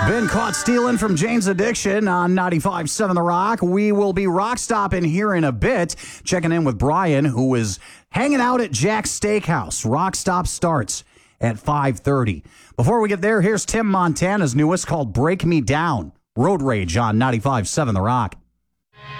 Been caught stealing from Jane's Addiction on 95.7 The Rock. We will be rock stopping here in a bit. Checking in with Brian, who is hanging out at Jack's Steakhouse. Rock stop starts at 5:30. Before we get there, here's Tim Montana's newest called Break Me Down. Road Rage on 95.7 The Rock.